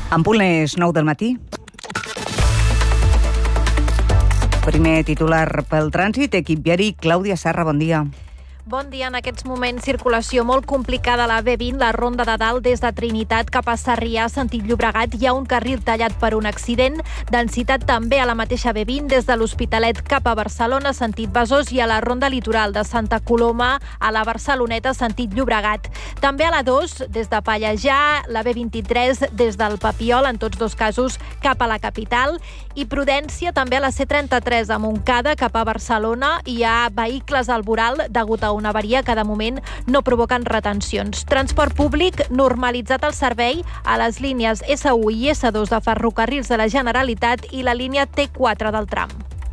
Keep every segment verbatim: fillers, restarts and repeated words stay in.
En punt les nou del matí. Primer titular pel trànsit, equip viari, Clàudia Serra, bon dia. Bon dia. En aquests moments, circulació molt complicada a la B vint, la Ronda de Dalt des de Trinitat cap a Sarrià, sentit Llobregat. Hi ha un carril tallat per un accident. Densitat també a la mateixa B vint, des de l'Hospitalet cap a Barcelona, sentit Besòs, i a la Ronda Litoral de Santa Coloma a la Barceloneta, sentit Llobregat. També a la dos, des de Pallejà, la B vint-i-tres des del Papiol, en tots dos casos cap a la capital. I Prudència també a la C trenta-tres a Montcada cap a Barcelona. Hi ha vehicles al voral degut a una avaria que de moment no provoquen retencions. Transport públic, normalitzat el servei a les línies essa u i essa dos de Ferrocarrils de la Generalitat i la línia te quatre del tram.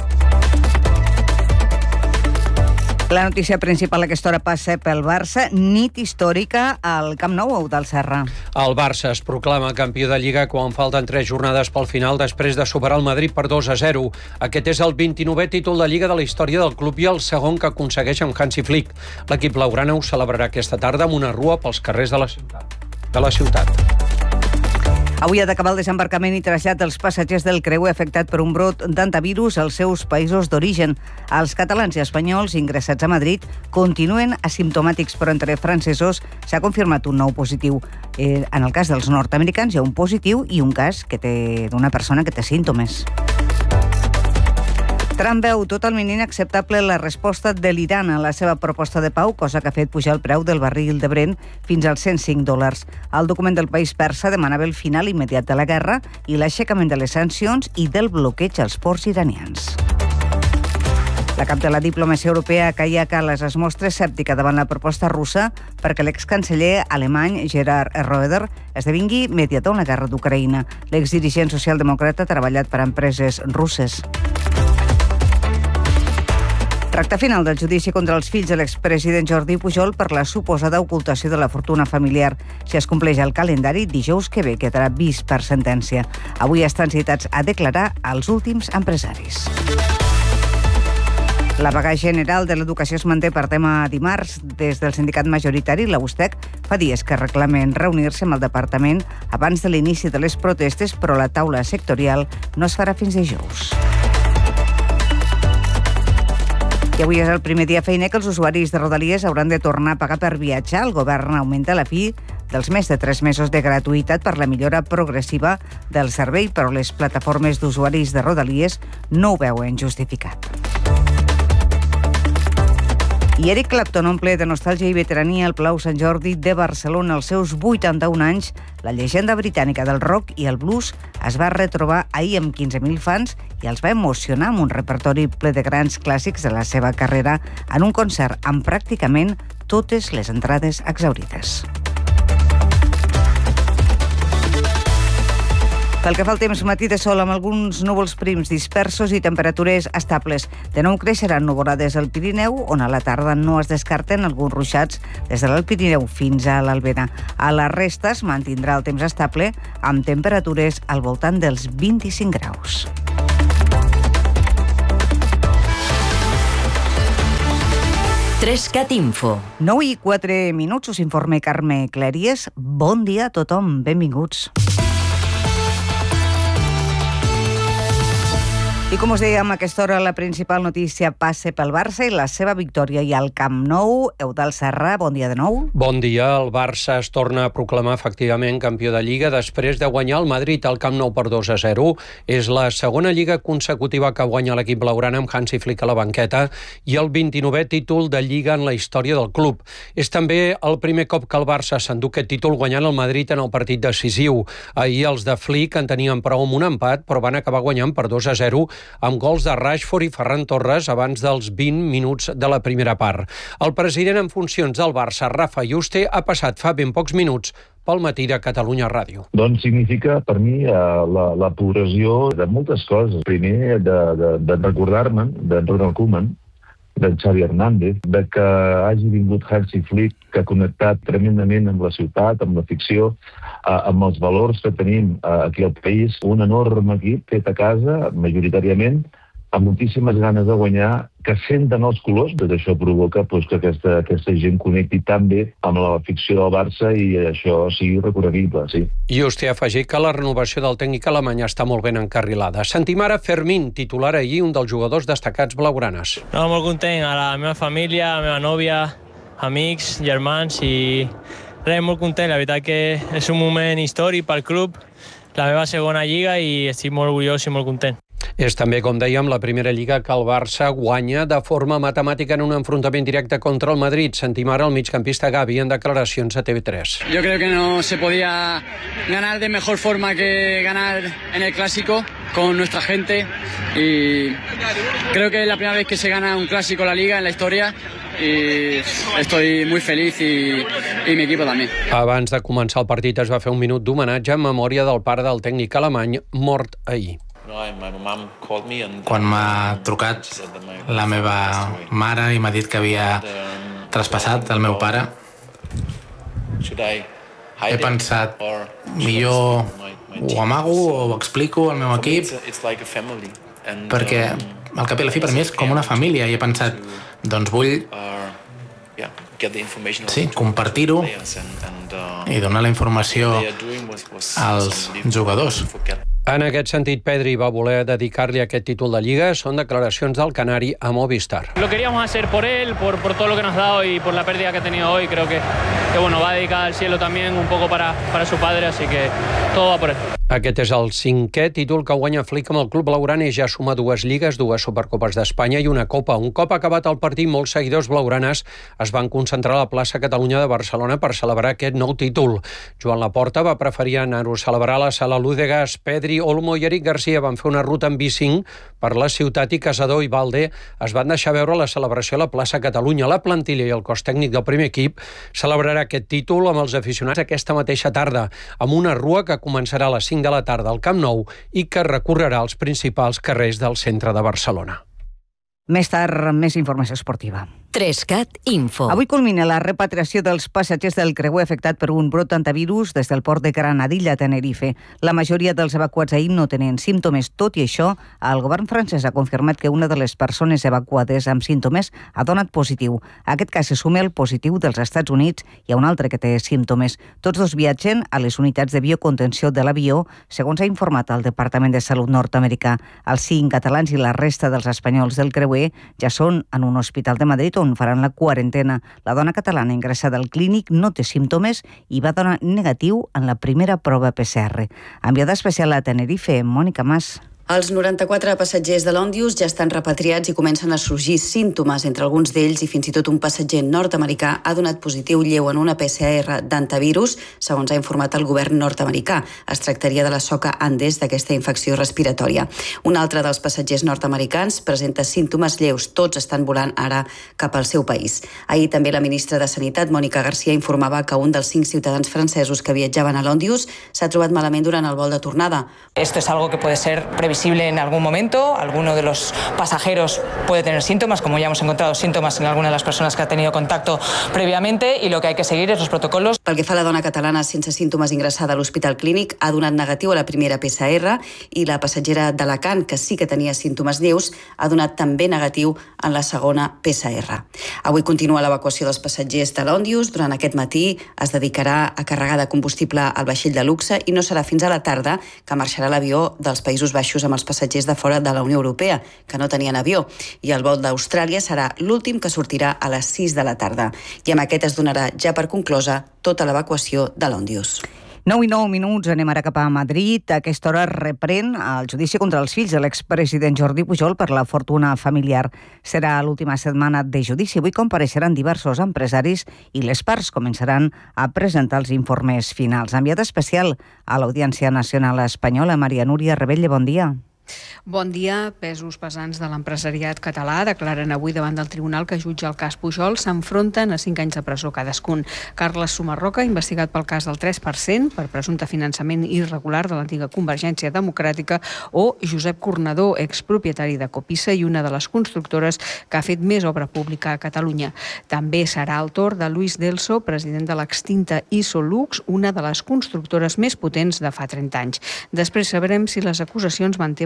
La notícia principal a aquesta hora passa pel Barça, nit històrica al Camp Nou, Eudald Serra. El Barça es proclama campió de Lliga quan falten tres jornades pel final després de superar el Madrid per dos a zero. Aquest és el vint-i-novè títol de Lliga de la història del club i el segon que aconsegueix amb Hansi Flick. L'equip blaugrana ho celebrarà aquesta tarda amb una rua pels carrers de la ciutat. De la ciutat. Avui ha d'acabar el desembarcament i trasllat dels passatgers del creuer afectat per un brot d'antivirus als seus països d'origen. Els catalans i espanyols ingressats a Madrid continuen asimptomàtics, però entre francesos s'ha confirmat un nou positiu. Eh, en el cas dels nord-americans hi ha un positiu i un cas que té d'una persona que té símptomes. Trump veu totalment inacceptable la resposta de l'Iran a la seva proposta de pau, cosa que ha fet pujar el preu del barril de Brent fins als cent cinc dòlars. El document del país persa demanava el final immediat de la guerra i l'aixecament de les sancions i del bloqueig als ports iranians. La cap de la diplomacia europea, Kaja Kallas, es mostra escèptica davant la proposta russa perquè l'excanceller alemany Gerhard Schröder esdevingui mediador en la guerra d'Ucraïna. L'exdirigent socialdemòcrata ha treballat per a empreses russes. Tracte final del judici contra els fills de l'expresident Jordi Pujol per la suposada ocultació de la fortuna familiar. Si es compleix el calendari, dijous que ve quedarà vist per sentència. Avui estan citats a declarar els últims empresaris. La vaga general de l'educació es manté per tema dimarts. Des del sindicat majoritari, la USTEC, fa dies que reclamen reunir-se amb el departament abans de l'inici de les protestes, però la taula sectorial no es farà fins dijous. I avui és el primer dia feiner que els usuaris de Rodalies hauran de tornar a pagar per viatjar. El govern augmenta la fi dels més de tres mesos de gratuïtat per la millora progressiva del servei, però les plataformes d'usuaris de Rodalies no ho veuen justificat. I Eric Clapton omple de nostàlgia i veterania el Palau Sant Jordi de Barcelona. Als seus vuitanta-un anys, la llegenda britànica del rock i el blues es va retrobar ahir amb quinze mil fans i els va emocionar amb un repertori ple de grans clàssics de la seva carrera en un concert amb pràcticament totes les entrades exhaurides. Pel que fa al temps, matí de sol amb alguns núvols prims dispersos i temperatures estables. De nou creixeran nuvolades al Pirineu, on a la tarda no es descarten alguns ruixats des de l'Alt Pirineu fins a l'Albera. A la resta es mantindrà el temps estable amb temperatures al voltant dels vint-i-cinc graus. Trescat Info. nou i quatre minuts, us informa Carme Clèries. Bon dia a tothom, benvinguts. I com us dèiem, a aquesta hora la principal notícia passa pel Barça i la seva victòria i al Camp Nou. Eudald Serra, bon dia de nou. Bon dia. El Barça es torna a proclamar efectivament campió de Lliga després de guanyar el Madrid al Camp Nou per dos a zero. És la segona Lliga consecutiva que guanya l'equip blaugrana amb Hansi Flick a la banqueta i el vint-i-novè títol de Lliga en la història del club. És també el primer cop que el Barça s'endú aquest títol guanyant el Madrid en el partit decisiu. Ahir els de Flick en tenien prou amb un empat, però van acabar guanyant per dos a zero amb gols de Rashford i Ferran Torres abans dels vint minuts de la primera part. El president en funcions del Barça, Rafa Yuste, ha passat fa ben pocs minuts pel matí de Catalunya Ràdio. Doncs significa per mi la, la progressió de moltes coses. Primer, de, de, de recordar-me d'en Ronald Koeman, d'en Xavi Hernández, de que hagi vingut Hansi Flick, que ha connectat tremendament amb la ciutat, amb la ficció, amb els valors que tenim aquí al país. Un enorme equip fet a casa, majoritàriament, amb moltíssimes ganes de guanyar, que senten els colors. Tot això provoca doncs, que aquesta, aquesta gent connecti tan bé amb la ficció del Barça i això sigui recorreguible, sí. I us t'he afegit que la renovació del tècnic alemany està molt ben encarrilada. Sentim ara Fermín, titular ahir, un dels jugadors destacats blaugranes. No, molt content, a la meva família, a la meva nòvia, amics, germans i res, molt content. La veritat que és un moment històric pel club, la meva segona lliga i estic molt orgullós i molt content. És també, com dèiem, la primera lliga que el Barça guanya de forma matemàtica en un enfrontament directe contra el Madrid. Sentim ara el migcampista Gavi en declaracions a T V tres. Yo creo que no se podía ganar de mejor forma que ganar en el Clásico con nuestra gente y creo que es la primera vez que se gana un Clásico en la Liga en la historia i estoy muy feliz i, i mi equipo també. Abans de començar el partit es va fer un minut d'homenatge en memòria del pare del tècnic alemany mort ahir. Quan m'ha trucat la meva mare i m'ha dit que havia traspassat el meu pare, he pensat, millor ho amago o ho explico al meu equip, perquè al cap i a la fi per mi és com una família, i he pensat, doncs vull sí, compartir-ho i donar la informació als jugadors. En aquest sentit, Pedri va voler dedicar-li aquest títol de Lliga. Són declaracions del canari a Movistar. Lo queríamos hacer por él, por, por todo lo que nos ha dado y por la pérdida que ha tenido hoy. Creo que, que bueno, va a dedicar al cielo también un poco para, para su padre, así que todo va por él. Aquest és el cinquè títol que guanya Flick amb el club blaugrana i ja suma dues lligues, dues Supercopes d'Espanya i una Copa. Un cop acabat el partit, molts seguidors blaugranes es van concentrar a la plaça Catalunya de Barcelona per celebrar aquest nou títol. Joan Laporta va preferir anar-ho a celebrar a la sala Lúdegas. Pedri, Olmo i Eric Garcia van fer una ruta en bicinc per la ciutat i Casador i Valde es van deixar veure la celebració a la plaça Catalunya. La plantilla i el cos tècnic del primer equip celebrarà aquest títol amb els aficionats aquesta mateixa tarda, amb una rua que començarà a les cinc de la tarda al Camp Nou i que recorrerà els principals carrers del centre de Barcelona. Més tard, més informació esportiva. Trescat Info. Avui culmina la repatriació dels passatgers del creuer afectat per un brot d'antivirus des del port de Granadilla a Tenerife. La majoria dels evacuats ahir no tenen símptomes. Tot i això, el govern francès ha confirmat que una de les persones evacuades amb símptomes ha donat positiu. A aquest cas se suma el positiu dels Estats Units i a un altre que té símptomes. Tots dos viatgen a les unitats de biocontenció de l'avió, segons ha informat el Departament de Salut nord-americà. Els cinc catalans i la resta dels espanyols del creuer ja són en un hospital de Madrid on faran la quarantena. La dona catalana ingressada al clínic no té símptomes i va donar negatiu en la primera prova P C R. Enviada especial a Tenerife, Mònica Mas. Els noranta-quatre passatgers de l'Òndius ja estan repatriats i comencen a sorgir símptomes. Entre alguns d'ells i fins i tot un passatger nord-americà ha donat positiu lleu en una P C R d'antivirus, segons ha informat el govern nord-americà. Es tractaria de la soca Andes d'aquesta infecció respiratòria. Un altre dels passatgers nord-americans presenta símptomes lleus. Tots estan volant ara cap al seu país. Ahir també la ministra de Sanitat, Mònica Garcia, informava que un dels cinc ciutadans francesos que viatjaven a l'Òndius s'ha trobat malament durant el vol de tornada. Esto es algo que puede ser previsible en algún momento. Alguno de los pasajeros puede tener síntomas, como ya hemos encontrado síntomas en alguna de las personas que ha tenido contacto previamente, y lo que hay que seguir es los protocolos. Pel que fa a la dona catalana sense símptomes ingressada a l'Hospital Clínic, ha donat negatiu a la primera P C R, i la passatgera d'Alacant, que sí que tenia símptomes lleus, ha donat també negatiu en la segona P C R. Avui continua l'evacuació dels passatgers de l'Òndius. Durant aquest matí es dedicarà a carregar de combustible al vaixell de luxe i no serà fins a la tarda que marxarà l'avió dels Països Baixos amb els passatgers de fora de la Unió Europea, que no tenien avió, i el vol d'Austràlia serà l'últim, que sortirà a les sis de la tarda. I amb aquest es donarà ja per conclosa tota l'evacuació de l'Òndius. nou i nou minuts, anem ara cap a Madrid. A aquesta hora reprèn el judici contra els fills de l'expresident Jordi Pujol per la fortuna familiar. Serà l'última setmana de judici. Avui compareixeran diversos empresaris i les parts començaran a presentar els informes finals. Enviat especial a l'Audiència Nacional Espanyola, Maria Núria Rebelle, bon dia. Bon dia. Pesos pesants de l'empresariat català declaren avui davant del tribunal que jutja el cas Pujol, s'enfronten a cinc anys de presó cadascun. Carles Sumarroca, investigat pel cas del tres per cent per presumpte finançament irregular de l'antiga Convergència Democràtica, o Josep Cornador, expropietari de Copissa i una de les constructores que ha fet més obra pública a Catalunya. També serà el torn de Luis Delso, president de l'extinta Isolux, una de les constructores més potents de fa trenta anys. Després sabrem si les acusacions van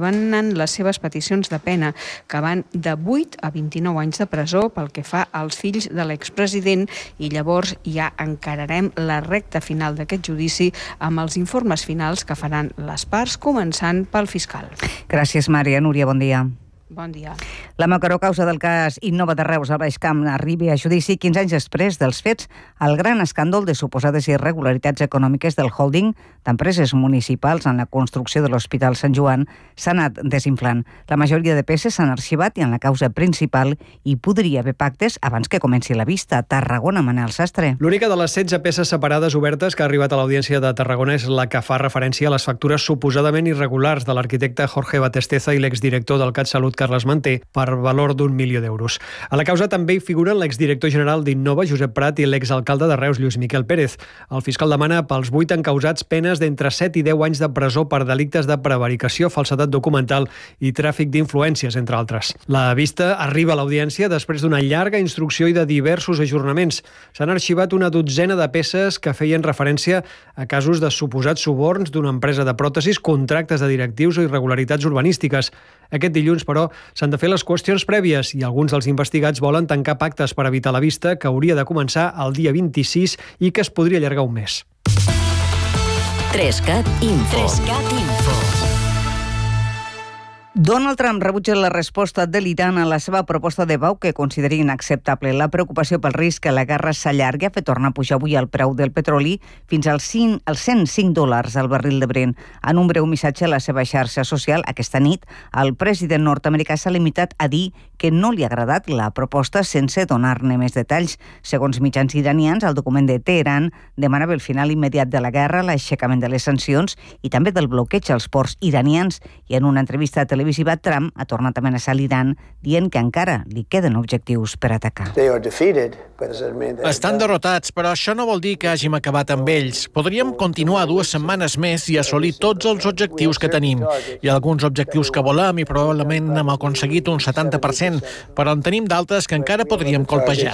endavant les seves peticions de pena, que van de vuit a vint-i-nou anys de presó pel que fa als fills de l'expresident, i llavors ja encararem la recta final d'aquest judici amb els informes finals que faran les parts, començant pel fiscal. Gràcies, Mària. Núria, bon dia. Bon dia. La macrocausa del cas Innova de Reus al Baix Camp arriba a judici quinze anys després dels fets al gran escàndol de suposades irregularitats econòmiques del holding d'empreses municipals en la construcció de l'Hospital Sant Joan s'ha anat desinflant. La majoria de peces s'han arxivat i en la causa principal hi podria haver pactes abans que comenci la vista. Tarragona, Manel Sastre. L'única de les setze peces separades obertes que ha arribat a l'Audiència de Tarragona és la que fa referència a les factures suposadament irregulars de l'arquitecte Jorge Batesteza i l'exdirector del CatSalut Carles Manté per valor d'un milió d'euros. A la causa també hi figuren l'exdirector general d'Innova, Josep Prat, i l'exalcalde de Reus, Lluís Miquel Pérez. El fiscal demana pels vuit encausats penes d'entre set i deu anys de presó per delictes de prevaricació, falsedat documental i tràfic d'influències, entre altres. La vista arriba a l'audiència després d'una llarga instrucció i de diversos ajornaments. S'han arxivat una dotzena de peces que feien referència a casos de suposats suborns d'una empresa de pròtesis, contractes de directius o irregularitats urbanístiques. Aquest dilluns, però, s'han de fer les qüestions prèvies i alguns dels investigats volen tancar pactes per evitar la vista, que hauria de començar el dia vint-i-sis i que es podria allargar un mes. tres cat Info. tres cat Info. Donald Trump rebutja la resposta de l'Iran a la seva proposta de pau que considera inacceptable. La preocupació pel risc que la guerra s'allargui ha fet tornar a pujar avui el preu del petroli fins als cent cinc dòlars al barril de Brent. En un breu missatge a la seva xarxa social aquesta nit, el president nord-americà s'ha limitat a dir que no li ha agradat la proposta sense donar-ne més detalls. Segons mitjans iranians, el document de Teheran demanava el final immediat de la guerra, l'aixecament de les sancions i també del bloqueig als ports iranians. I en una entrevista a televisiva, Trump ha tornat a amenaçar l'Iran dient que encara li queden objectius per atacar. Estan derrotats, però això no vol dir que hàgim acabat amb ells. Podríem continuar dues setmanes més i assolir tots els objectius que tenim. Hi ha alguns objectius que volem i probablement hem aconseguit un setanta per cent, però en tenim d'altres que encara podríem colpejar.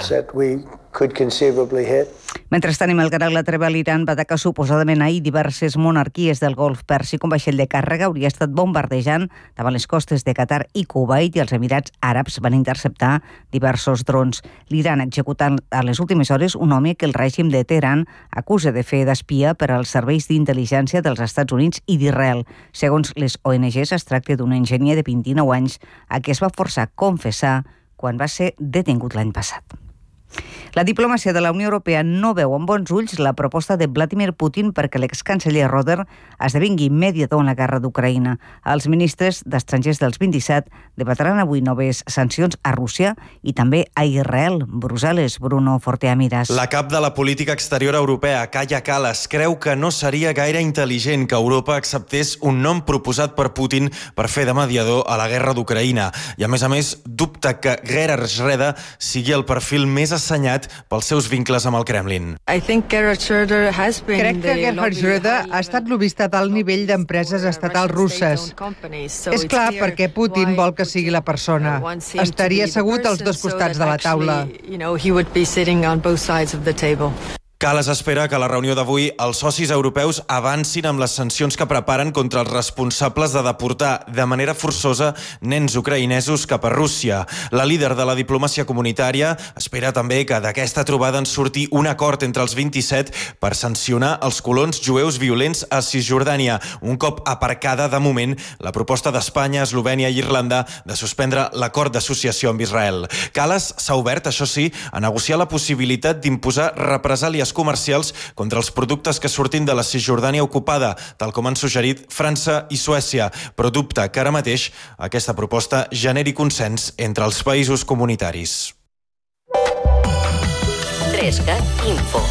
Mentrestant, i malgrat la treva, l'Iran va atacar suposadament ahir diverses monarquies del Golf Pèrsic. Un vaixell de càrrega hauria estat bombardejant davant les costes de Qatar i Kuwait i els Emirats Àrabs van interceptar diversos drons. L'Iran ha executat a les últimes hores un home que el règim de Teheran acusa de fer d'espia per als serveis d'intel·ligència dels Estats Units i d'Israel. Segons les O N Ges, es tracta d'un enginyer de vint-i-nou anys a qui es va forçar a confessar quan va ser detingut l'any passat. La diplomàcia de la Unió Europea no veu amb bons ulls la proposta de Vladimir Putin perquè l'excanceller Roder esdevingui mediador en la guerra d'Ucraïna. Els ministres d'Estrangers dels vint-i-set debatran avui noves sancions a Rússia i també a Israel. Brussel·les, Bruno Fortea Miras. La cap de la política exterior europea, Kaja Kallas, creu que no seria gaire intel·ligent que Europa acceptés un nom proposat per Putin per fer de mediador a la guerra d'Ucraïna. I, a més a més, dubta que Gerhard Schröder sigui el perfil més assenyat pels seus vincles amb el Kremlin. Crec que Gerhard Schröder ha estat lobista d'alt nivell d'empreses estatals russes. És clar perquè Putin vol que sigui la persona. Estaria assegut als dos costats de la taula. Kallas espera que a la reunió d'avui els socis europeus avancin amb les sancions que preparen contra els responsables de deportar de manera forçosa nens ucraïnesos cap a Rússia. La líder de la diplomàcia comunitària espera també que d'aquesta trobada en surti un acord entre els vint-i-set per sancionar els colons jueus violents a Cisjordània, un cop aparcada de moment la proposta d'Espanya, Eslovènia i Irlanda de suspendre l'acord d'associació amb Israel. Kallas s'ha obert, això sí, a negociar la possibilitat d'imposar represàlies comercials contra els productes que surtin de la Cisjordània ocupada, tal com han suggerit França i Suècia, però dubta que ara mateix aquesta proposta generi consens entre els països comunitaris. tres cat Info.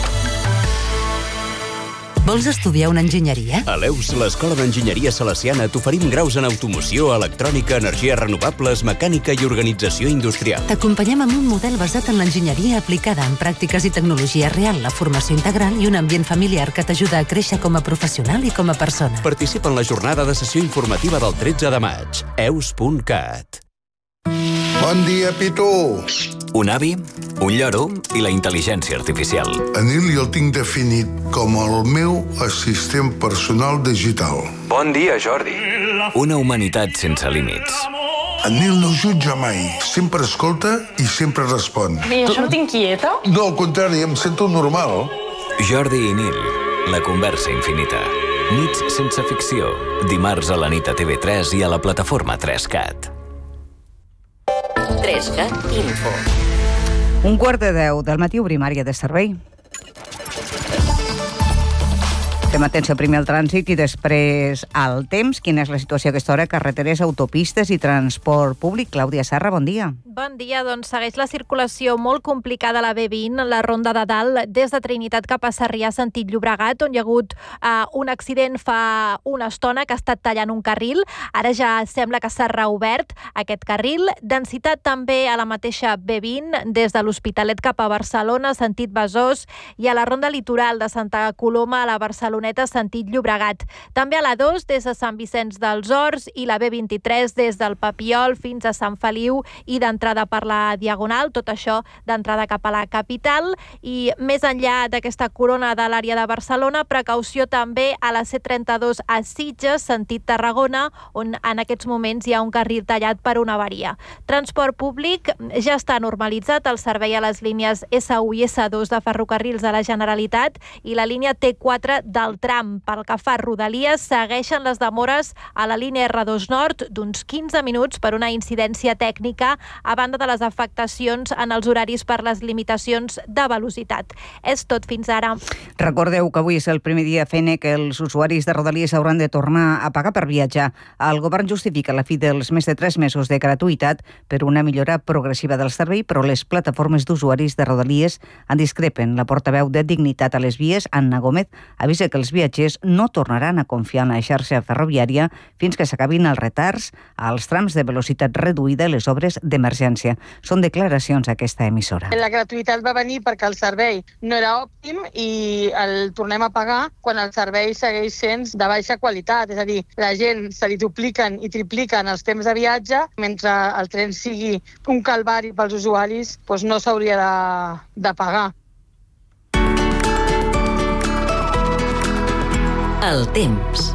Vols estudiar una enginyeria? A l'E U S, l'Escola d'Enginyeria Salesiana, t'oferim graus en automoció, electrònica, energies renovables, mecànica i organització industrial. T'acompanyem amb un model basat en l'enginyeria aplicada en pràctiques i tecnologia real, la formació integral i un ambient familiar que t'ajuda a créixer com a professional i com a persona. Participa en la jornada de sessió informativa del tretze de maig. e u s punt cat. Bon dia, Pitu. Un avi, un lloro i la intel·ligència artificial. En Ili el tinc definit com el meu assistent personal digital. Bon dia, Jordi. Una humanitat sense límits. En Nil no jutja mai, sempre escolta i sempre respon. I això no t'inquieta? No, al contrari, em sento normal. Jordi i Nil, la conversa infinita. Nits sense ficció, dimarts a la nit a T V tres i a la plataforma tres cat. tres cat Info. Un quart de deu del matí obrim àrea de servei. Fem atenció primer al trànsit i després al temps. Quina és la situació a aquesta hora? Carreteres, autopistes i transport públic. Clàudia Serra, bon dia. Bon dia, doncs segueix la circulació molt complicada a la B vint, la Ronda de Dalt, des de Trinitat cap a Sarrià, sentit Llobregat, on hi ha hagut uh, un accident fa una estona que ha estat tallant un carril. Ara ja sembla que s'ha reobert aquest carril. Densitat també a la mateixa B vint, des de l'Hospitalet cap a Barcelona, sentit Besòs, i a la Ronda Litoral de Santa Coloma a la Barceloneta, sentit Llobregat. També a la dos, des de Sant Vicenç dels Horts, i la B vint-i-tres des del Papiol fins a Sant Feliu i d'entrada per la Diagonal, tot això d'entrada cap a la capital. I més enllà d'aquesta corona de l'àrea de Barcelona, precaució també a la C trenta-dos a Sitges, sentit Tarragona, on en aquests moments hi ha un carril tallat per una avaria. Transport públic ja està normalitzat el servei a les línies S u i S dos de ferrocarrils de la Generalitat i la línia T quatre del tram. Pel que fa a Rodalies, segueixen les demores a la línia R dos Nord d'uns quinze minuts per una incidència tècnica, a banda de les afectacions en els horaris per les limitacions de velocitat. És tot fins ara. Recordeu que avui és el primer dia fent que els usuaris de Rodalies hauran de tornar a pagar per viatjar. El govern justifica la fi dels més de tres mesos de gratuïtat per una millora progressiva del servei, però les plataformes d'usuaris de Rodalies en discrepen. La portaveu de Dignitat a les Vies, Anna Gómez, avisa que els viatgers no tornaran a confiar en la xarxa ferroviària fins que s'acabin els retards als trams de velocitat reduïda i les obres d'emergència. Són declaracions a aquesta emissora. La gratuïtat va venir perquè el servei no era òptim i el tornem a pagar quan el servei segueix sent de baixa qualitat. És a dir, la gent se li dupliquen i tripliquen els temps de viatge, mentre el tren sigui un calvari pels usuaris, doncs no s'hauria de, de pagar. El temps.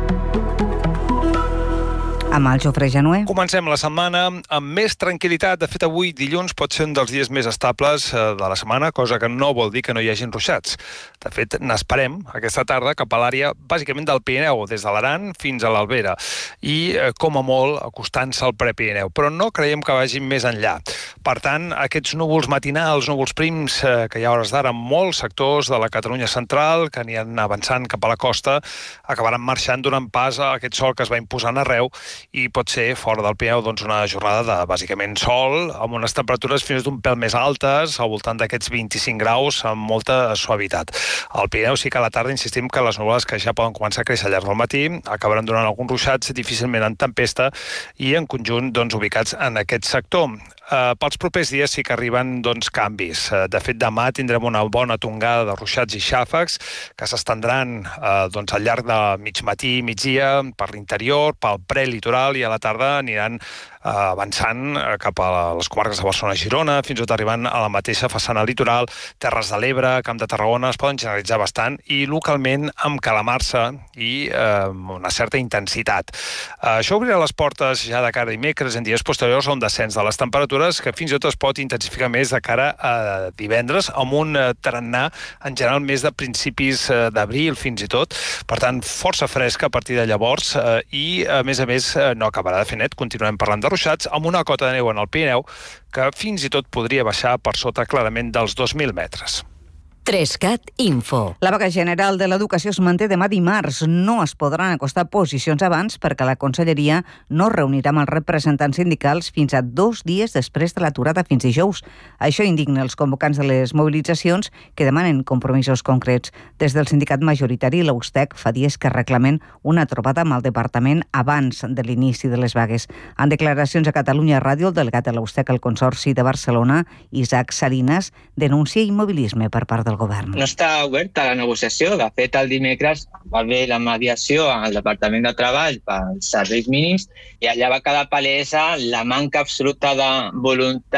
Amb el Jofre Januer. Comencem la setmana amb més tranquil·litat. De fet, avui, dilluns, pot ser un dels dies més estables de la setmana, cosa que no vol dir que no hi hagin ruixats. De fet, n'esperem aquesta tarda cap a l'àrea, bàsicament del Pirineu, des de l'Aran fins a l'Albera, i, com a molt, acostant-se al Prepirineu. Però no creiem que vagin més enllà. Per tant, aquests núvols matinals, núvols prims, que hi ha hores d'ara en molts sectors de la Catalunya central, que aniran avançant cap a la costa, acabaran marxant donant pas a aquest sol que es va imposant arreu, i pot ser fora del Pirineu doncs, una jornada de bàsicament sol, amb unes temperatures fins d'un pèl més altes, al voltant d'aquests vint-i-cinc graus, amb molta suavitat. Al Pirineu sí que a la tarda insistim que les núvoles que ja poden començar a créixer al llarg del matí acabaran donant alguns ruixats, difícilment en tempesta, i en conjunt doncs, ubicats en aquest sector. Uh, pels propers dies sí que arriben doncs, canvis. Uh, de fet, demà tindrem una bona tongada de ruixats i xàfecs que s'estendran uh, doncs, al llarg de mig matí i migdia per l'interior, pel prelitoral, i a la tarda aniran uh, avançant uh, cap a les comarques de Barcelona i Girona, fins i tot arribant a la mateixa façana litoral, Terres de l'Ebre, Camp de Tarragona, es poden generalitzar bastant i localment amb calamarsa i uh, una certa intensitat. Uh, això obrirà les portes ja de cara a dimecres en dies posteriors a un descens de les temperatures que fins i tot es pot intensificar més de cara a divendres, amb un tarannà en general més de principis d'abril fins i tot. Per tant, força fresca a partir de llavors i, a més a més, no acabarà de fer net. Continuem parlant de ruixats amb una cota de neu en el Pirineu que fins i tot podria baixar per sota clarament dels dos mil metres. tres cat Info. La vaga general de l'Educació es manté demà dimarts. No es podran acostar posicions abans perquè la Conselleria no es reunirà amb els representants sindicals fins a dos dies després de l'aturada fins dijous. Això indigna els convocants de les mobilitzacions que demanen compromisos concrets. Des del sindicat majoritari, l'U S T E C, fa dies que reclamen una trobada amb el departament abans de l'inici de les vagues. En declaracions a Catalunya Ràdio, el delegat de l'U S T E C al Consorci de Barcelona, Isaac Salinas, denuncia immobilisme per part del govern. No està oberta la negociació. De fet, el dimecres va haver la mediació al Departament de Treball pels serveis mínims i allà va quedar palesa la manca absoluta de voluntat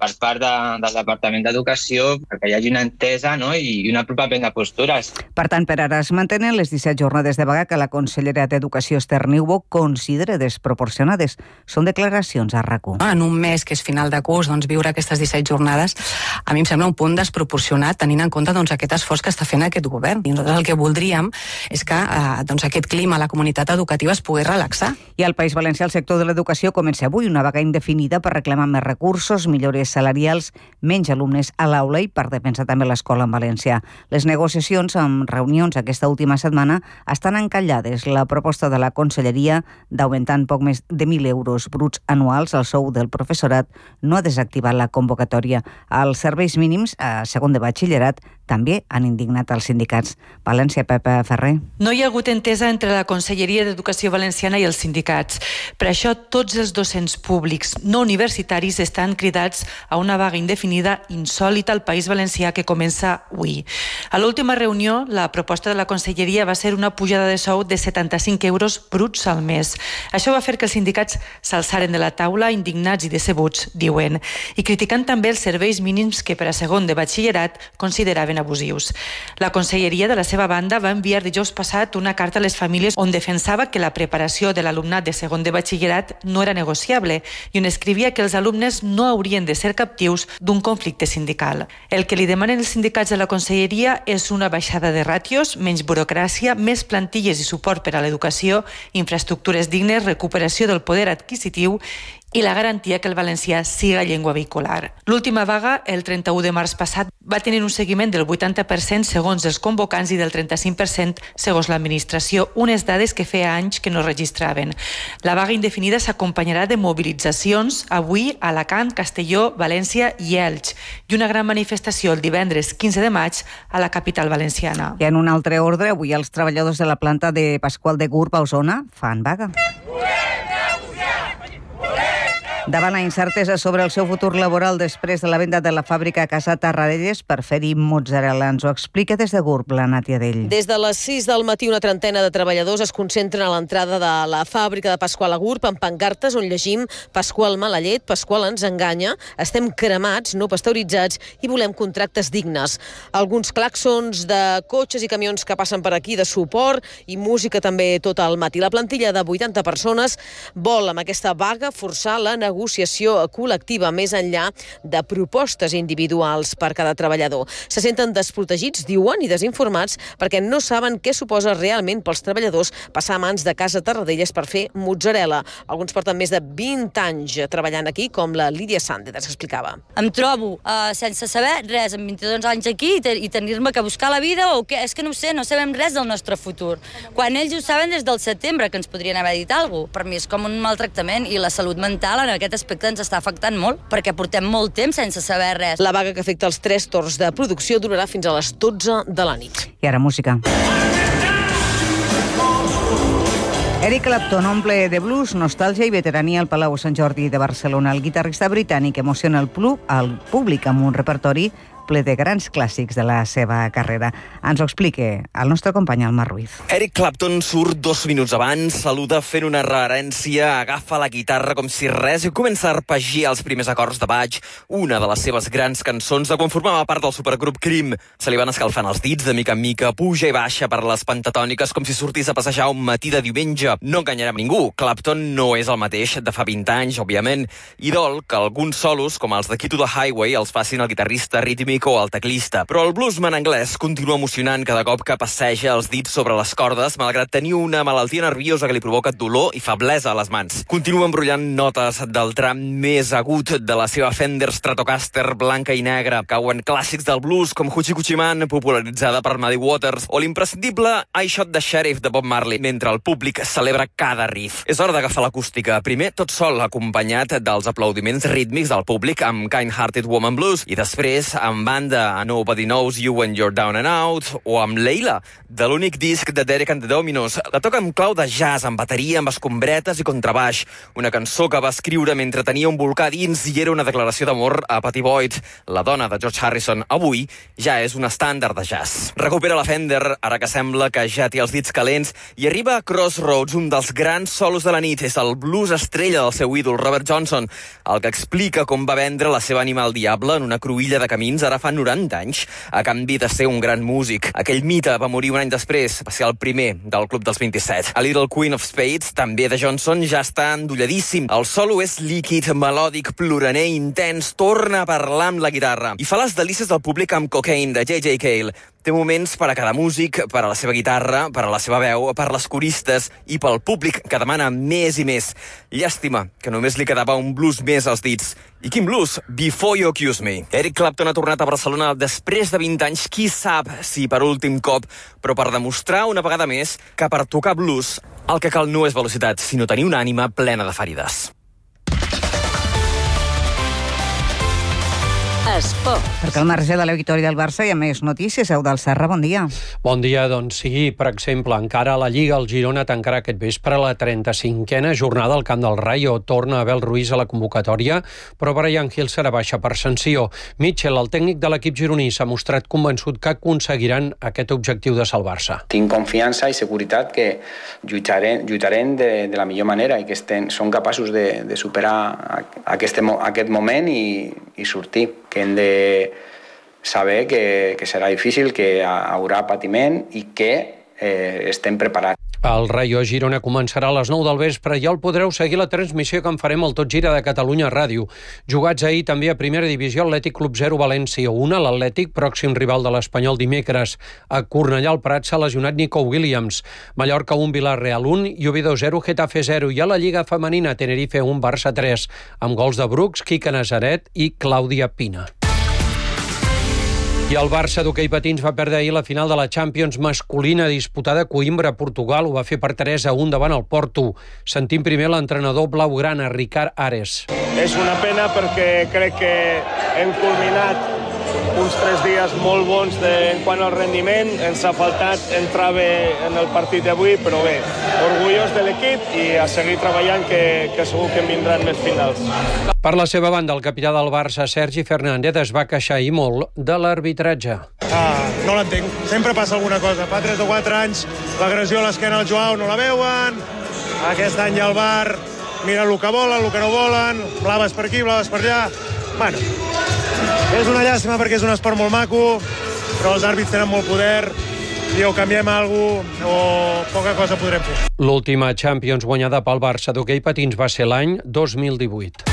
per part de, del Departament d'Educació perquè hi hagi una entesa, no? I un apropament de postures. Per tant, per ara es mantenen les disset jornades de vaga que la consellera d'Educació Esther Niubó considera desproporcionades. Són declaracions a RAC u. En un mes que és final de curs, doncs, viure aquestes disset jornades a mi em sembla un punt desproporcionat tenint en compte doncs, aquest esforç que està fent aquest govern. I nosaltres el que voldríem és que eh, doncs, aquest clima a la comunitat educativa es pogués relaxar. I al País Valencià el sector de l'educació comença avui una vaga indefinida per reclamar més recursos, millores salarials, menys alumnes a l'aula i per defensar també l'escola en valencià. Les negociacions amb reunions aquesta última setmana estan encallades. La proposta de la Conselleria d'augmentar en poc més de mil euros bruts anuals al sou del professorat no ha desactivat la convocatòria. Els serveis mínims a segon de batxillerat també han indignat els sindicats. València, Pepa Ferrer. No hi ha hagut entesa entre la Conselleria d'Educació Valenciana i els sindicats. Per això, tots els docents públics no universitaris estan cridats a una vaga indefinida insòlita al País Valencià que comença avui. A l'última reunió, la proposta de la Conselleria va ser una pujada de sou de setanta-cinc euros bruts al mes. Això va fer que els sindicats s'alçaren de la taula indignats i decebuts, diuen, i criticant també els serveis mínims que per a segon de batxillerat consideraven abusius. La Conselleria, de la seva banda, va enviar dijous passat una carta a les famílies on defensava que la preparació de l'alumnat de segon de batxillerat no era negociable i on escrivia que els alumnes no haurien de ser captius d'un conflicte sindical. El que li demanen els sindicats de la Conselleria és una baixada de ràtios, menys burocràcia, més plantilles i suport per a l'educació, infraestructures dignes, recuperació del poder adquisitiu i la garantia que el valencià siga llengua vehicular. L'última vaga, el trenta-u de març passat, va tenir un seguiment del vuitanta per cent segons els convocants i del trenta-cinc per cent segons l'administració, unes dades que feia anys que no registraven. La vaga indefinida s'acompanyarà de mobilitzacions avui a Alacant, Castelló, València i Elx i una gran manifestació el divendres quinze de maig a la capital valenciana. I en un altre ordre, avui els treballadors de la planta de Pasqual de Gurb a Osona fan vaga. Davant la incertesa sobre el seu futur laboral després de la venda de la fàbrica a Casa Tarradellas per fer-hi mozzarella, ens ho explica des de Gurb la Nàtia Dell. Des de les sis del matí una trentena de treballadors es concentren a l'entrada de la fàbrica de Pasqual a Gurb amb pancartes on llegim Pasqual mala llet, Pasqual ens enganya, estem cremats, no pasteuritzats i volem contractes dignes. Alguns claxons de cotxes i camions que passen per aquí de suport i música també tot el matí. La plantilla de vuitanta persones vol amb aquesta vaga forçar la negociació col·lectiva més enllà de propostes individuals per cada treballador. Se senten desprotegits, diuen, i desinformats perquè no saben què suposa realment pels treballadors passar a mans de Casa Tarradellas per fer mozzarella. Alguns porten més de vint anys treballant aquí, com la Lídia Sàndez explicava. Em trobo uh, sense saber res, amb vint-i-dos anys aquí i, te i tenir-me que buscar la vida o què? És que no ho sé, no sabem res del nostre futur. Quan ells ho saben des del setembre, que ens podrien haver dit alguna cosa. Per mi és com un maltractament i la salut mental en aquest aspecte ens està afectant molt, perquè portem molt temps sense saber res. La vaga que afecta els tres torns de producció durarà fins a les dotze de la nit. I ara música. Eric Clapton omple de blues, nostàlgia i veterania al Palau Sant Jordi de Barcelona. El guitarrista britànic emociona el públic amb un repertori ple de grans clàssics de la seva carrera. Ens ho explica el nostre company, el Marc Ruiz. Eric Clapton surt dos minuts abans, saluda fent una reverència, agafa la guitarra com si res i comença a arpeggiar els primers acords de Bach, una de les seves grans cançons de quan formava part del supergrup Cream. Se li van escalfant els dits de mica en mica, puja i baixa per les pentatòniques com si sortís a passejar un matí de diumenge. No enganyarà ningú, Clapton no és el mateix de fa vint anys, òbviament, i dol que alguns solos, com els de Key to the Highway, els facin el guitarrista rítmic o el teclista. Però el bluesman anglès continua emocionant cada cop que passeja els dits sobre les cordes, malgrat tenir una malaltia nerviosa que li provoca dolor i feblesa a les mans. Continua embrollant notes del tram més agut de la seva Fender Stratocaster blanca i negra. Cauen clàssics del blues com Hoochie Coochie Man, popularitzada per Muddy Waters, o l'imprescindible I Shot the Sheriff de Bob Marley, mentre el públic celebra cada riff. És hora d'agafar l'acústica. Primer tot sol, acompanyat dels aplaudiments rítmics del públic amb Kind Hearted Woman Blues, i després amb Amanda, a Nobody Knows You When You're Down and Out, o amb Leila, de l'únic disc de Derek and the Dominos. La toca amb clau de jazz, amb bateria, amb escombretes i contrabaix. Una cançó que va escriure mentre tenia un volcà dins i era una declaració d'amor a Pattie Boyd, la dona de George Harrison. Avui ja és un estàndard de jazz. Recupera la Fender, ara que sembla que ja té els dits calents, i arriba a Crossroads, un dels grans solos de la nit. És el blues estrella del seu ídol, Robert Johnson, el que explica com va vendre la seva ànima al diable en una cruïlla de camins ara fa noranta anys, a canvi de ser un gran músic. Aquell mite va morir un any després, va ser el primer del Club dels vint-i-set. A Little Queen of Spades, també de Johnson, ja està endolladíssim. El solo és líquid, melòdic, ploraner, intens, torna a parlar amb la guitarra i fa les delícies del públic amb Cocaine, de J J Cale. Té moments per a cada músic, per a la seva guitarra, per a la seva veu, per les coristes i pel públic que demana més i més. Llàstima que només li quedava un blues més als dits. I quin blues? Before You Accuse Me. Eric Clapton ha tornat a Barcelona després de vint anys, qui sap si per últim cop, però per demostrar una vegada més que per tocar blues el que cal no és velocitat, sinó tenir una ànima plena de ferides. Esport. Perquè al marge de la victòria del Barça hi ha més notícies. Seu del Serra, bon dia. Bon dia, doncs sí, per exemple, encara a la Lliga el Girona tancarà aquest vespre la trenta-cinquena jornada al camp del Rayo. Torna Abel Ruiz a la convocatòria, però Brian Hill serà baixa per sanció. Mitchell, el tècnic de l'equip gironí, s'ha mostrat convençut que aconseguiran aquest objectiu de salvar-se. Tinc confiança i seguretat que lluitarem, lluitarem de, de la millor manera i que estem, són capaços de, de superar aquest, aquest moment i, i sortir. Que hem de saber que, que serà difícil, que haurà patiment i que eh, estem preparats. El Rayo Girona començarà a les nou del vespre i el podreu seguir la transmissió que en farem al Tot Gira de Catalunya Ràdio. Jugats ahir també a Primera Divisió, Atlètic Club zero, València un. L'Atlètic, pròxim rival de l'Espanyol dimecres. A Cornellà al Prat s'ha lesionat Nico Williams. Mallorca un, Villarreal un, Oviedo zero, Getafe zero. I a la Lliga Femenina, Tenerife un, Barça tres, amb gols de Brooks, Quique Nazaret i Clàudia Pina. I el Barça d'hoquei patins va perdre ahir la final de la Champions masculina disputada a Coimbra, Portugal. Ho va fer per tres a un davant el Porto. Sentim primer l'entrenador blaugrana, Ricard Ares. És una pena perquè crec que hem culminat uns tres dies molt bons de, en quant al rendiment. Ens ha faltat entrar bé en el partit d'avui, però bé, orgullós de l'equip i a seguir treballant, que, que segur que en vindran més finals. Per la seva banda, el capità del Barça, Sergi Fernández, es va queixar ahir molt de l'arbitratge. Ah, no l'entenc. Sempre passa alguna cosa. Fa tres o quatre anys l'agressió a l'esquena al Joao no la veuen. Aquest any al bar mira el que volen, el que no volen, blaves per aquí, blaves per allà. Bueno, és una llàstima perquè és un esport molt maco, però els àrbits tenen molt poder i o canviem alguna cosa o poca cosa podrem fer. L'última Champions guanyada pel Barça d'hoquei patins va ser l'any dos mil divuit.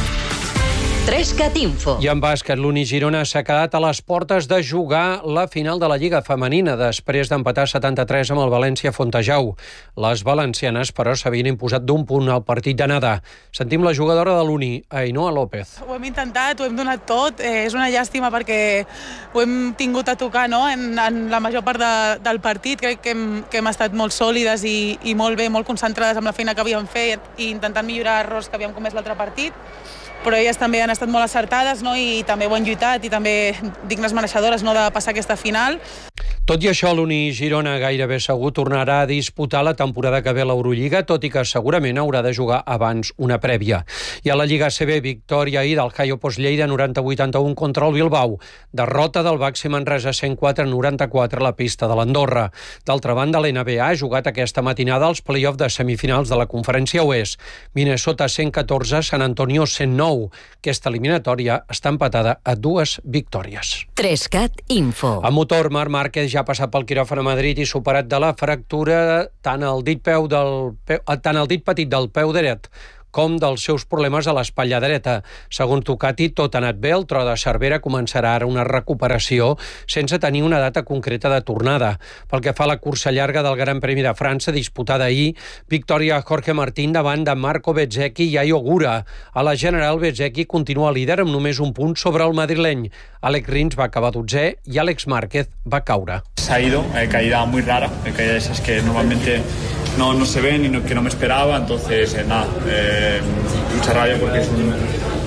Trescat Info. I en bàsquet, l'Uni Girona s'ha quedat a les portes de jugar la final de la Lliga Femenina després d'empatar setanta-tres amb el València Fontejau. Les valencianes, però, s'havien imposat d'un punt al partit d'anada. Sentim la jugadora de l'Uni, Ainhoa López. Ho hem intentat, ho hem donat tot. Eh, és una llàstima perquè ho hem tingut a tocar, no? en, en la major part de, del partit. Crec que hem, que hem estat molt sòlides i, i molt bé, molt concentrades amb la feina que havíem fet i intentant millorar errors que havíem comès l'altre partit. Però elles també han estat molt acertades, no? I també ho han lluitat i també dignes mereixedores, no?, de passar aquesta final. Tot i això, l'Uni Girona gairebé segur tornarà a disputar la temporada que ve a l'Eurolliga, tot i que segurament haurà de jugar abans una prèvia. I a la Lliga A C B, victòria ahir del Jai Opos Lleida noranta a vuitanta-un contra el Bilbao. Derrota del Baxi Manresa cent quatre a noranta-quatre a la pista de l'Andorra. D'altra banda, l'N B A ha jugat aquesta matinada als play-off de semifinals de la Conferència Oest. Minnesota cent catorze, San Antonio cent nou. Aquesta eliminatòria està empatada a dues victòries. Trescat Info. A motor, Marc Márquez ja ha passat pel quiròfan a Madrid i superat de la fractura tant el dit, peu del peu, tant el dit petit del peu dret com dels seus problemes a l'espatlla dreta. Segons Ducati, tot ha anat bé. El tro de Cervera començarà ara una recuperació sense tenir una data concreta de tornada. Pel que fa a la cursa llarga del Gran Premi de França, disputada ahir, victòria Jorge Martín davant de Marco Bezzecchi i Ai Ogura. A la general, Bezzecchi continua líder amb només un punt sobre el madrileny. Alex Rins va acabar dotzè i Àlex Márquez va caure. Se ha ido, eh, caída muy rara, eh, caída esas que normalmente no, no se ven y no, que no me esperaba, entonces eh, nada, eh, mucha rabia porque es un,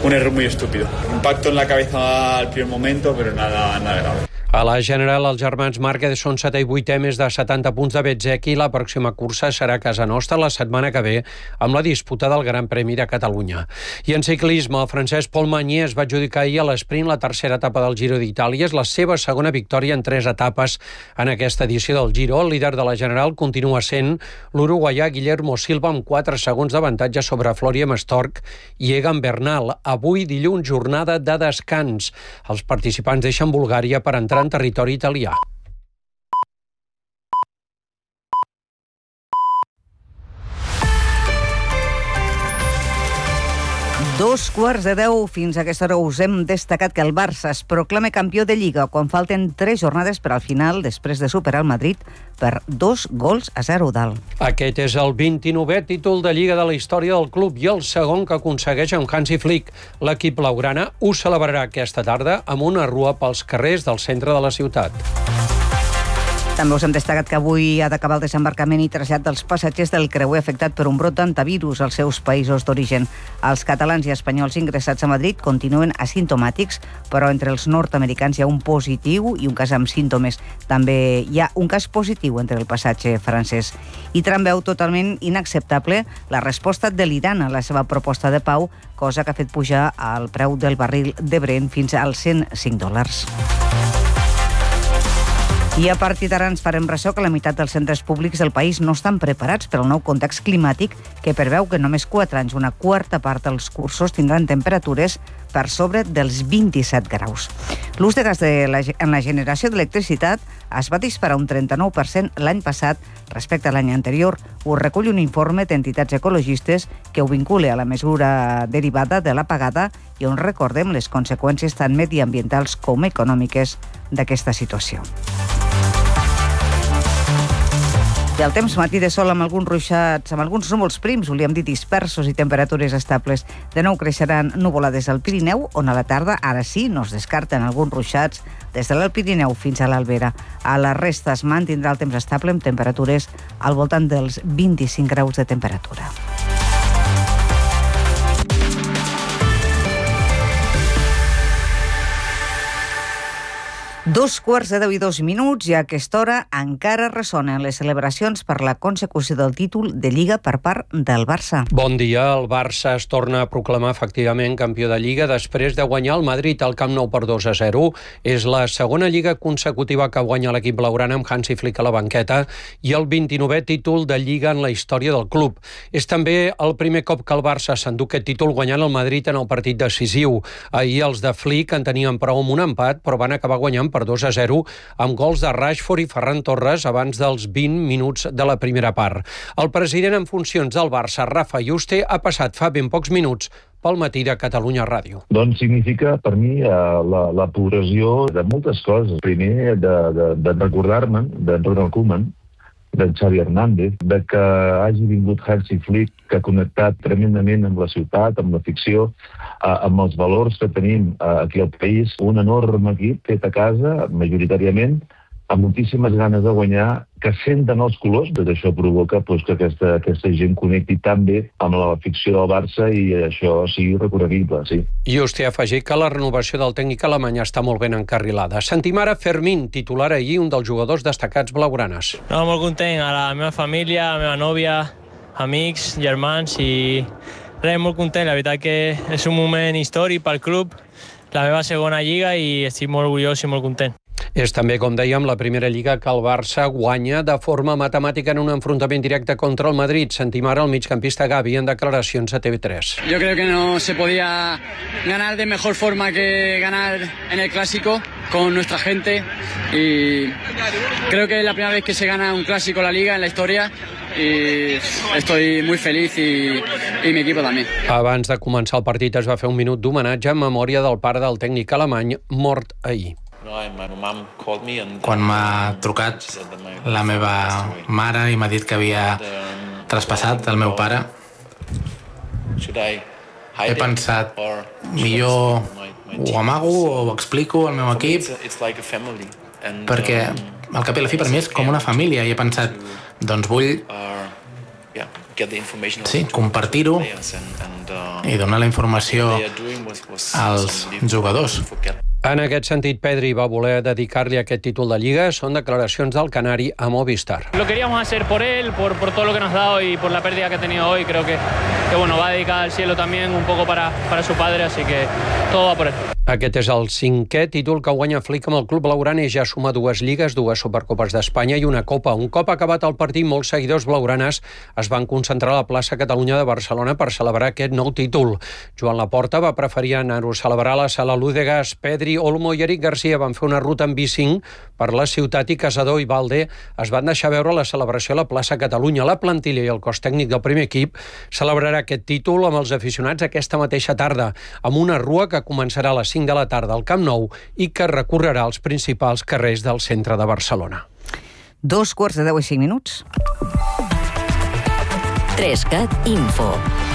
un error muy estúpido. Impacto en la cabeza al primer momento, pero nada, nada grave. A la general, els germans Márquez són setè i vuitè més de setanta punts de Bezzecchi. La pròxima cursa serà a casa nostra la setmana que ve amb la disputa del Gran Premi de Catalunya. I en ciclisme, el francès Paul Magnier es va adjudicar ahir a l'esprint la tercera etapa del Giro d'Itàlia. És la seva segona victòria en tres etapes en aquesta edició del Giro. El líder de la general continua sent l'uruguaià Guillermo Silva amb quatre segons d'avantatge sobre Florian Stork i Egan Bernal. Avui, dilluns, jornada de descans. Els participants deixen Bulgària per entrar en territori italià. Dos quarts de deu. Fins a aquesta hora us hem destacat que el Barça es proclama campió de Lliga quan falten tres jornades per al final, després de superar el Madrid per dos gols a zero dalt. Aquest és el vint-i-novè títol de Lliga de la història del club i el segon que aconsegueix amb Hansi Flick. L'equip blaugrana ho celebrarà aquesta tarda amb una rua pels carrers del centre de la ciutat. També us hem destacat que avui ha d'acabar el desembarcament i trasllat dels passatgers del creuer afectat per un brot d'antivirus als seus països d'origen. Els catalans i espanyols ingressats a Madrid continuen asimptomàtics, però entre els nord-americans hi ha un positiu i un cas amb símptomes. També hi ha un cas positiu entre el passatge francès. I Trump veu totalment inacceptable la resposta de l'Iran a la seva proposta de pau, cosa que ha fet pujar el preu del barril de Brent fins als cent cinc dòlars. I a partir d'ara ens farem ressò que la meitat dels centres públics del país no estan preparats per al nou context climàtic que preveu que en només quatre anys una quarta part dels cursos tindran temperatures per sobre dels vint-i-set graus. L'ús de gas de la, en la generació d'electricitat es va disparar un trenta-nou per cent l'any passat respecte a l'any anterior. Ho recull un informe d'entitats ecologistes que ho vincula a la mesura derivada de l'apagada i on recordem les conseqüències tant mediambientals com econòmiques d'aquesta situació. I el temps matí de sol amb alguns ruixats, amb alguns núvols prims, volíem dir dispersos i temperatures estables. De nou creixeran nuvolades al Pirineu, on a la tarda, ara sí, no es descarten alguns ruixats des de l'Alt Pirineu fins a l'Albera. A la resta es mantindrà el temps estable amb temperatures al voltant dels vint-i-cinc graus de temperatura. Dos quarts de deu i dos minuts i a aquesta hora encara ressonen les celebracions per la consecució del títol de Lliga per part del Barça. Bon dia. El Barça es torna a proclamar efectivament campió de Lliga després de guanyar el Madrid al Camp Nou per dos a zero. És la segona Lliga consecutiva que guanya l'equip blaugrana amb Hansi Flick a la banqueta i el vint-i-novè títol de Lliga en la història del club. És també el primer cop que el Barça s'endú aquest títol guanyant el Madrid en el partit decisiu. Ahir els de Flick en tenien prou amb un empat, però van acabar guanyant per dos a zero amb gols de Rashford i Ferran Torres abans dels vint minuts de la primera part. El president en funcions del Barça, Rafa Yuste, ha passat fa ben pocs minuts pel matí de Catalunya Ràdio. Doncs significa per mi eh, la, la progressió de moltes coses. Primer, de, de, de recordar-me d'en Ronald Koeman, d'en Xavi Hernández, de que hagi vingut Hansi Flick, que ha connectat tremendament amb la ciutat, amb la ficció, eh, amb els valors que tenim eh, aquí al país. Un enorme equip fet a casa, majoritàriament, amb moltíssimes ganes de guanyar, que senten els colors. Tot això provoca doncs, que aquesta, aquesta gent connecti tan bé amb la ficció del Barça i això sigui recorreguible, sí. I vostè ha afegit que la renovació del tècnic alemany està molt ben encarrilada. Sentim ara Fermín, titular ahir, un dels jugadors destacats blaugranes. No, molt content, a la meva família, a la meva nòvia, amics, germans i res, molt content. La veritat que és un moment històric pel club, la meva segona lliga i estic molt orgullós i molt content. És també, com dèiem, la primera lliga que el Barça guanya de forma matemàtica en un enfrontament directe contra el Madrid. Sentim ara el migcampista Gavi en declaracions a T V tres. Yo creo que no se podía ganar de mejor forma que ganar en el Clásico con nuestra gente y creo que es la primera vez que se gana un Clásico en la Liga en la historia i estoy muy feliz i, i mi equipo també. Abans de començar el partit es va fer un minut d'homenatge en memòria del pare del tècnic alemany mort ahir. Quan m'ha trucat la meva mare i m'ha dit que havia traspassat el meu pare, he pensat, millor ho amago o ho explico al meu equip, perquè al cap i a la fi per mi és com una família, i he pensat, doncs vull Sí, compartir-ho i donar la informació als jugadors. En aquest sentit, Pedri va voler dedicar-li aquest títol de Lliga. Són declaracions del canari a Movistar. Lo queríamos hacer por él, por, por todo lo que nos ha dado y por la pérdida que ha tenido hoy. Creo que, que bueno, va dedicada al cielo también un poco para, para su padre, así que todo va por él. Aquest és el cinquè títol que guanya Flick amb el club blaugrana i ja suma dues lligues, dues Supercopes d'Espanya i una Copa. Un cop acabat el partit, molts seguidors blaugranes es van concentrar a la plaça Catalunya de Barcelona per celebrar aquest nou títol. Joan Laporta va preferir anar-ho a celebrar a la sala Lúdegas. Pedri, Olmo i Eric Garcia van fer una ruta en bicinc per la ciutat i Casador i Valde es van deixar veure la celebració a la plaça Catalunya. La plantilla i el cos tècnic del primer equip celebrarà aquest títol amb els aficionats aquesta mateixa tarda, amb una rua que començarà a les cinc de la tarda al Camp Nou i que recorrerà els principals carrers del centre de Barcelona. Dos quarts de deu i cinc minuts. Trescat Info.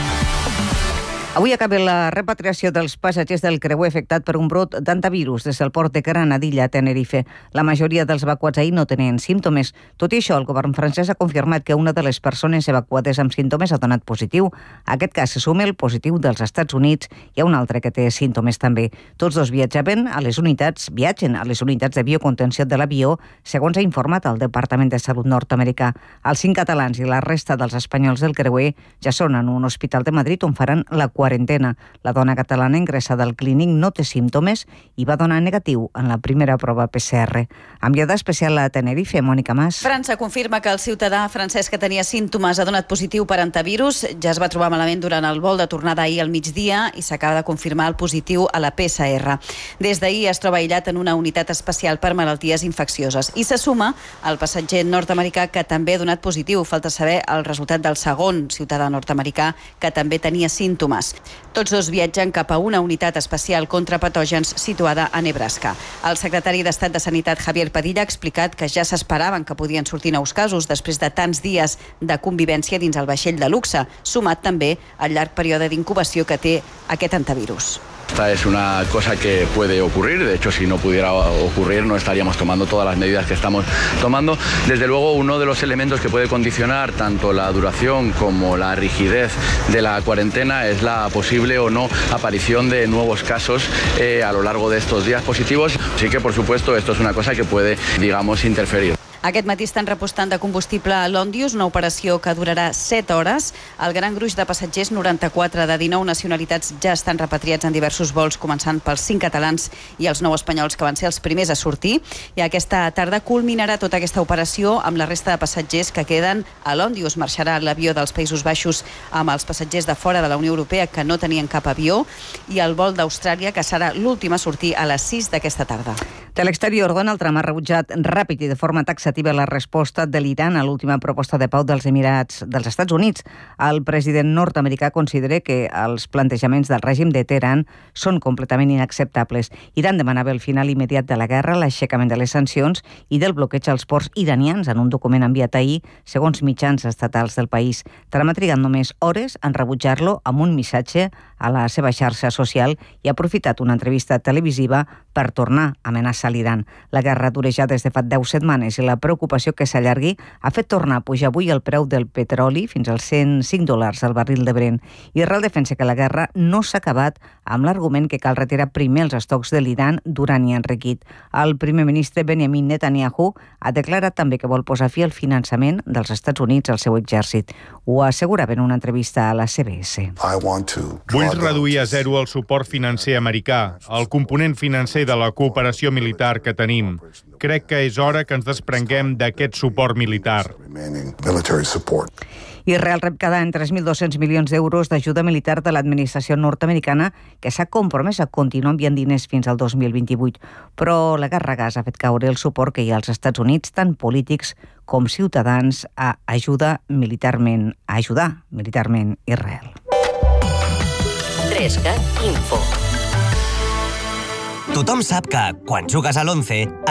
Avui acaba la repatriació dels passatgers del creuer afectat per un brot d'antivirus des del port de Granadilla a Tenerife. La majoria dels evacuats ahir no tenien símptomes. Tot i això, el govern francès ha confirmat que una de les persones evacuades amb símptomes ha donat positiu. A aquest cas se suma el positiu dels Estats Units. Hi ha un altre que té símptomes també. Tots dos viatjaven a les unitats, viatgen a les unitats de biocontenció de l'avió, segons ha informat el Departament de Salut nord-americà. Els cinc catalans i la resta dels espanyols del creuer ja són en un hospital de Madrid on faran la quarantena. La dona catalana ingressada al clínic no té símptomes i va donar negatiu en la primera prova P C R. Enviada especial a Tenerife, Mònica Mas. França confirma que el ciutadà francès que tenia símptomes ha donat positiu per antivirus. Ja es va trobar malament durant el vol de tornada ahir al migdia i s'acaba de confirmar el positiu a la P C R. Des d'ahir es troba aïllat en una unitat especial per malalties infeccioses i se suma el passatger nord-americà que també ha donat positiu. Falta saber el resultat del segon ciutadà nord-americà que també tenia símptomes. Tots dos viatgen cap a una unitat especial contra patògens situada a Nebraska. El secretari d'Estat de Sanitat, Javier Padilla, ha explicat que ja s'esperaven que podien sortir nous casos després de tants dies de convivència dins el vaixell de luxe, sumat també al llarg període d'incubació que té aquest antivirus. Esta es una cosa que puede ocurrir, de hecho si no pudiera ocurrir no estaríamos tomando todas las medidas que estamos tomando. Desde luego uno de los elementos que puede condicionar tanto la duración como la rigidez de la cuarentena es la posible o no aparición de nuevos casos eh, a lo largo de estos días positivos. Así que por supuesto esto es una cosa que puede, digamos, interferir. Aquest matí estan repostant de combustible a l'Òndius, una operació que durarà set hores. El gran gruix de passatgers, noranta-quatre de dinou nacionalitats, ja estan repatriats en diversos vols, començant pels cinc catalans i els nou espanyols que van ser els primers a sortir. I aquesta tarda culminarà tota aquesta operació amb la resta de passatgers que queden a l'Òndius. Marxarà l'avió dels Països Baixos amb els passatgers de fora de la Unió Europea que no tenien cap avió i el vol d'Austràlia, que serà l'últim a sortir a les sis d'aquesta tarda. De l'exterior, Donald Trump ha rebutjat ràpid i de forma taxativa la resposta de l'Iran a l'última proposta de pau dels Emirats dels Estats Units. El president nord-americà considera que els plantejaments del règim de Teheran són completament inacceptables. Iran demanava el final immediat de la guerra, l'aixecament de les sancions i del bloqueig als ports iranians en un document enviat ahir, segons mitjans estatals del país. Trump ha trigat només hores en rebutjar-lo amb un missatge a la seva xarxa social i ha aprofitat una entrevista televisiva per tornar a amenaçar l'Iran. La guerra dura ja des de fa deu setmanes i la preocupació que s'allargui ha fet tornar a pujar avui el preu del petroli fins als cent cinc dòlars al barril de Brent. Israel defensa que la guerra no s'ha acabat amb l'argument que cal retirar primer els estocs de l'Iran d'urani enriquit. El primer ministre Benjamin Netanyahu ha declarat també que vol posar fi al finançament dels Estats Units al seu exèrcit. Ho assegurava en una entrevista a la C B S. Vull reduir a zero el suport financer americà, el component financer de la cooperació militar que tenim. Crec que és hora que ens desprenguem d'aquest suport militar. Israel rep cada any tres mil dos-cents milions d'euros d'ajuda militar de l'administració nord-americana que s'ha compromès a continuar enviant diners fins al dos mil vint-i-vuit. Però la guerra a Gaza ha fet caure el suport que hi ha als Estats Units, tant polítics com ciutadans, a ajudar militarment, a ajudar militarment Israel. Trescat Info. Tothom sap que, quan jugues a l'once,